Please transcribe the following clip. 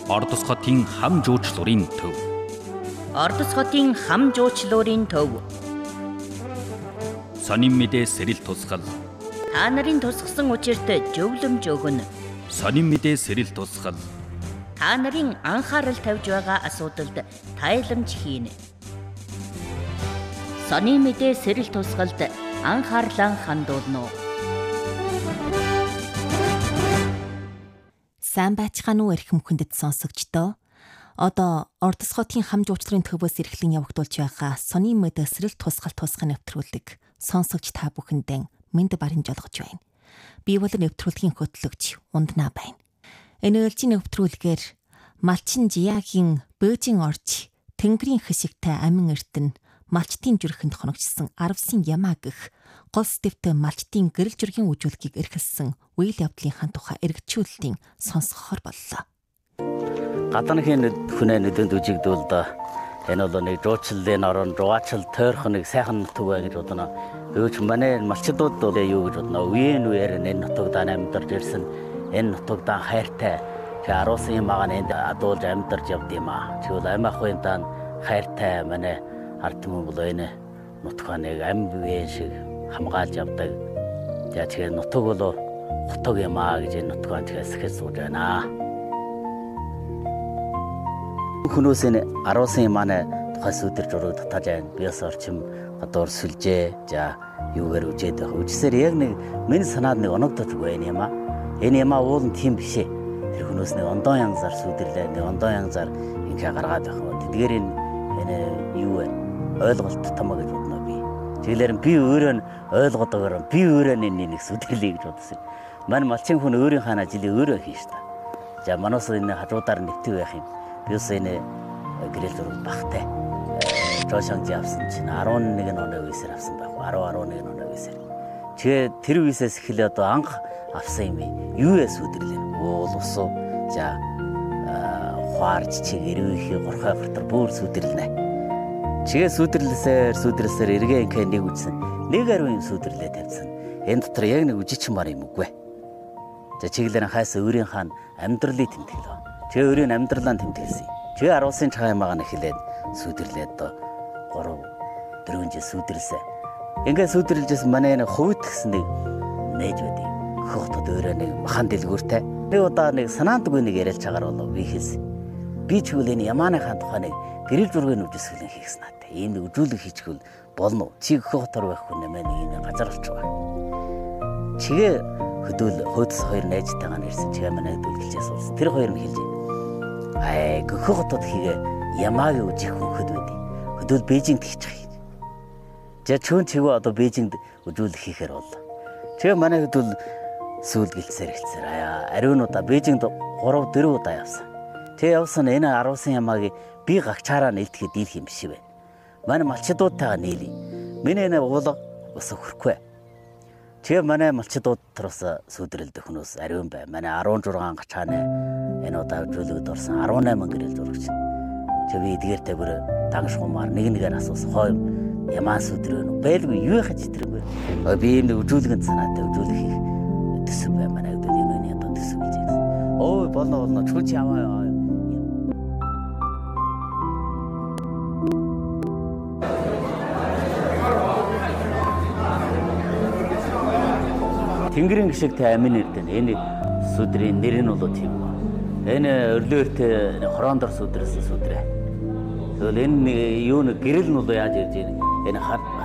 Ордос хотын хам жуучлуурын төв. Ордос хотын хам жуучлуурын төв. Сонин мэдээ сэрэл тусгал. Та нарын тусгсан учирт зөвлөмж өгнө. Сонин мэдээ сэрэл тусгал. Та нарын анхаарал тавьж байгаа асуудалд тайламж хийнэ. Сонин мэдээ сэрэл тусгалд анхаарлаа хандуулна. Сайн байцгаана уу эрхэм хүндэт сонсогчдоо. Одоо Ордос хотын хам жуучлалын төвөөс эрхлэн явагдуулж байгаа сонин мэдээ сэрэл тусгал тусгай нэвтрүүлэг сонсогч та бүхэндээ мэнд баримж олгож байна. Би бол нэвтрүүлгийн хөтлөгч Унднаа байна. Энэ ээлжийн нэвтрүүлгээр Малчин Жиягийн Бөөжин орж Тэнгэрийн хэсэгтэй амин эрдэнэ малчтын зүрхэнд хоногчсон 19 ямаа гэх гол дэвтэ малчтын гэрэл зүргийн үжүүлгийг эрхэлсэн үйл явдлынхаа тухай эргчүүлэлтийн сонсгохоор боллоо. Гадныхын хүнээ нүдэнд үжигдүүл доо. Энэ бол нэг жуучлалын орон жугаачл тойрхон нэг сайхан нутаг гэж бодно. Өөч манай малчдууд бол юу гэж бодно. Үеийн үеэр энэ нутагт амьдарч ирсэн. Энэ нутагт хайртай. Тэгээ аруулсан юм аа энд адуулж амьдарч явд юм аа. Тэгвэл амиахын дан хайртай манай ард түмэн бол энэ нутганыг амь биеийн шиг хамгаалж явдаг. Тэгээ нутаг бол хотог юм аа гэж энэ нутгаа тэгээс ихэд сууж байна. Хүнөөс энэ аруулсан юм аа тухай сүдэрж урагдах таж байна. Биес орчим гадуур сүлжээ. За юугаар үжээд байх. Үжсээр яг нэг миний санаад нэг оногдож байна юм аа. Энэ юм аа уул нь тийм биш ээ. Тэр хүнөөс нэг ондоо янзаар сүдэрлээ. Нэг ондоо янзаар ингээ гаргаад байх. Тэдгээр энэ юу вэ? Ойлголт томоо гэж бодно би. Тэгэлэр би өөрөө ойлгодогоор би өөрөө нэг сүдэрлэе гэж бодсон. Манай малчин хүн өөрийнхөө ажлыг өөрөө хийн штэ. За манаас энэ хажуудаар нэвтэй байх юм. Биус энэ гэрэл зураг багтай. Жошонж авсан чинь 11 оны үеэсээр авсан байх. 11 оны үеэсээр. Тэгээ тэр үеэсээс эхлээ одоо анх авсан юм. Юу вэ сүдэрлээ? Уул усуу. За хуарж чиг эрвэхийн горхой фортор бүр сүдэрлэнэ. Чигээ сүдэрлсээр эргээ ингээ нэг үжсэн. Нэг ариун сүдэрлээ тавьсан. Энэ дотор яг нэг үжичмар юм үгүй. За чиглэлэн хайс өөрийн хаан амьдралыг тэмдэглэв. Тэгээ өөрийн амьдралаа тэмдэглэсэн. Тэгээ аруулсан чаамаагаа нэхлээд сүдэрлээд доо 3-4 жил сүдэрлсэн. Ингээ сүдэрлжсэн манай нэг хувьд гэсэн нэг нээж байдیں۔ Хөхтөд өөрөө нэг махан дэлгүүртэй. Нэг удаа нэг санаандгүй нэг яриалж чагаар болов би хэлсэн. Би ч үл энэ ямааныхаа тухай нэг гэрэл зургийн үжисгэлэн хийсэн надад. Ийм нэг үжүүлэг хийчихвэл болно уу? Чи хөхтөр байх хүн нэмээ нэг ийм газар олч байгаа. Чигээ хөдөл хөөдс хоёр найзтайгаа нэрсэн чигээ манай хөдөлгөлжээс уулс. Тэр хоёр нь хэлж байна. Хөхтөд хийгээ ямаагийн үжих хөхөд байдیں۔ Хөдөл Бээжингд хийчих. За чөөн чигөө одоо Бээжингд үжүүлэг хийхээр боллоо. Тэгээ манай хөдөл сүүл гэлцээр хэлцээр ариунуудаа Бээжингд 3-4 удаа явсан. Тэг явсан энэ аруулсан ямааг би гагчаараа нээлтгэхэд дийлэх юм биш вэ. Манай малчдуудтайгаа нийлээ. Миний энэ уулга ус хөрөхгүй. Тэгээ манай малчдууд тороос сүдрэлдэх хүнөөс ариун бай. Манай 16 гачааны энэ удаа жүлэгд орсон 18 гэрэл зурагч. Тэг би эдгээртэй бүр дагш гумаар нэгээр асуусан. Хой ямаа сүдрэн байлгүй юу яхаж итрэнгүй. Би энэ үжүүлгэнд санаатай үжүүлэх хийх төсөв бай. Манай үдэл юм одоо төсөв гэж хэлсэн. Ой болно чүч яваа. Тэнгэрийн гişгтэй амин эрдэнэ. Энэ сүдрийн нэр нь бол тийм. Энэ өрлөөртэй хорондор сүдрээс сүдрээ. Тэгвэл энэ юу нэг гэрэл нь бол яаж ирж байна? Энэ